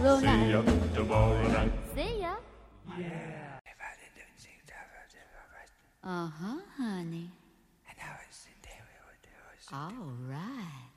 See ya tomorrow night. See ya. Uh-huh, honey. All right.